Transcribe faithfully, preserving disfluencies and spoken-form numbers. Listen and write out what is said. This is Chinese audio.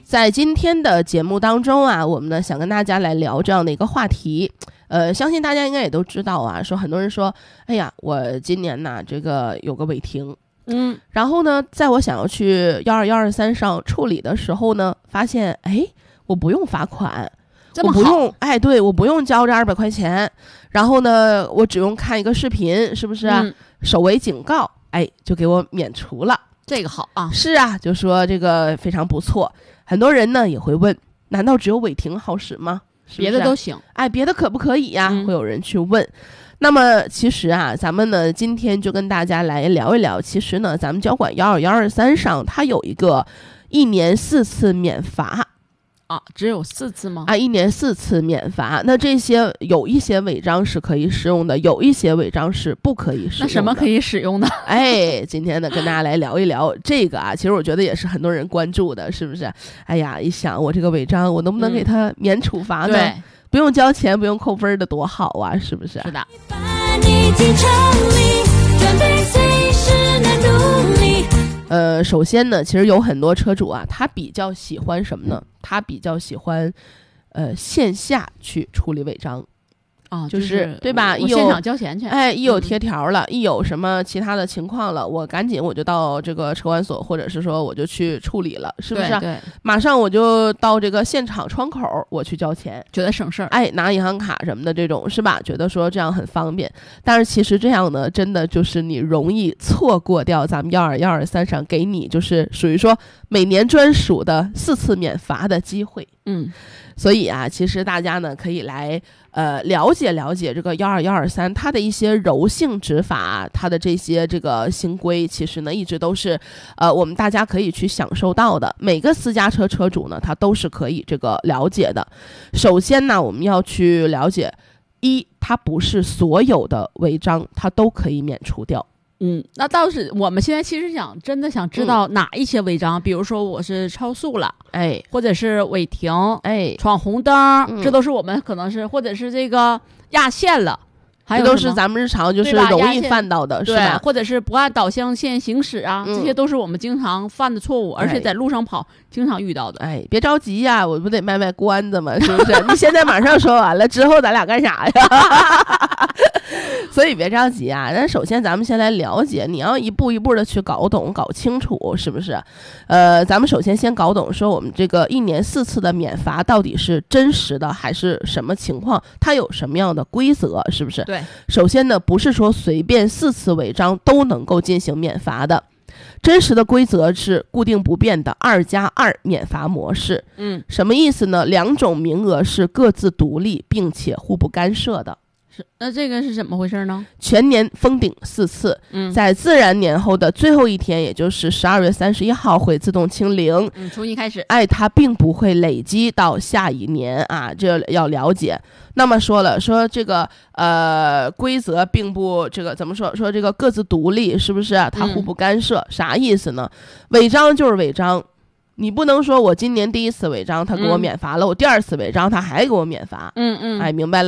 在今天的节目当中啊，我们呢想跟大家来聊这样的一个话题。呃，相信大家应该也都知道啊，说很多人说，哎呀，我今年呢这个有个违停， 嗯， 然后呢，在我想要去幺二幺二三上处理的时候呢，发现，哎，我不用罚款。我不用，哎，对，我不用交这二百块钱，然后呢，我只用看一个视频，是不是、啊嗯？首为警告，哎，就给我免除了。 这个好啊， 是啊，就说这个非常不错。很多人呢也会问，难道只有违停好使吗？是不是别的都行？ 哎，别的可不可以呀、啊嗯？会有人去问。那么其实啊，咱们呢今天就跟大家来聊一聊，其实呢，咱们交管幺二幺二三上它有一个一年四次免罚。 啊，只有四次吗？ 啊，一年四次免罚。那这些有一些违章是可以使用的，有一些违章是不可以使用的。 那什么可以使用的？ 哎，今天呢跟大家来聊一聊这个啊，其实我觉得也是很多人关注的，是不是？哎呀，一想我这个违章，我能不能给他免处罚呢？ 对， 不用交钱，不用扣分的多好啊，是不是？ 是的。 呃，首先呢，其实有很多车主啊，他比较喜欢什么呢？他比较喜欢，呃，线下去处理违章。 啊、哦， 就、 是对吧？ 我现场交钱去， 哎，一有贴条了、嗯，一有什么其他的情况了，我赶紧我就到这个车管所，或者是说我就去处理了，是不是？ 对对， 马上我就到这个现场窗口，我去交钱， 觉得省事儿。 哎，拿银行卡什么的这种是吧？觉得说这样很方便，但是其实这样呢，真的就是你容易错过掉咱们幺二幺二三上给你就是属于说每年专属的四次免罚的机会。 嗯， 所以啊，其实大家呢可以来呃了解了解这个幺二幺二三它的一些柔性执法，它的这些这个新规，其实呢一直都是呃我们大家可以去享受到的。每个私家车车主呢，他都是可以这个了解的。首先呢，我们要去了解，一，它不是所有的违章它都可以免除掉。 嗯，那倒是我们现在其实想真的想知道哪一些违章、嗯、比如说我是超速了， 哎， 或者是违停， 哎， 闯红灯、嗯、这都是我们可能是或者是这个压线了，还有这都是咱们日常就是容易犯到的，是吧？ 或者是不按导向线行驶啊、嗯、这些都是我们经常犯的错误、嗯、而且在路上跑、哎、经常遇到的。 哎，别着急呀，我不得卖卖关子吗？是不是？你现在马上说完了之后咱俩干啥呀？所以别着急啊，但首先咱们先来了解，你要一步一步的去搞懂搞清楚，是不是？呃，咱们首先先搞懂说我们这个一年四次的免罚到底是真实的还是什么情况，它有什么样的规则，是不是？ 对， 首先呢，不是说随便四次违章都能够进行免罚的，真实的规则是固定不变的二加二免罚模式。 嗯， 什么意思呢？两种名额是各自独立并且互不干涉的。 那这个是怎么回事呢？ 全年封顶四次， 嗯，在自然年后的最后一天，也就是十二月三十一号会自动清零， 嗯，从一开始， 哎，它并不会累积到下一年啊，这要了解。那么说了，说这个呃规则并不这个怎么说？说这个各自独立，是不是？它互不干涉，嗯、啥意思呢？违章就是违章。你不能说我今年第一次违章他给我免罚了、嗯、我第二次违章他还给我免罚， 嗯嗯， 哎，明白了。